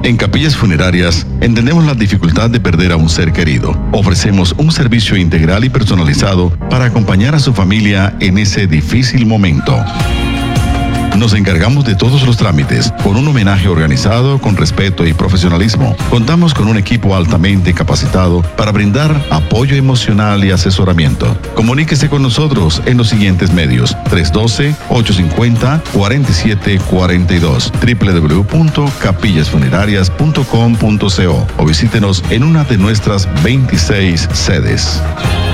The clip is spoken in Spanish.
En Capillas Funerarias entendemos la dificultad de perder a un ser querido. Ofrecemos un servicio integral y personalizado para acompañar a su familia en ese difícil momento. Nos encargamos de todos los trámites con un homenaje organizado con respeto y profesionalismo. Contamos con un equipo altamente capacitado para brindar apoyo emocional y asesoramiento. Comuníquese con nosotros en los siguientes medios: 312-850-4742, www.capillasfunerarias.com.co o visítenos en una de nuestras 26 sedes.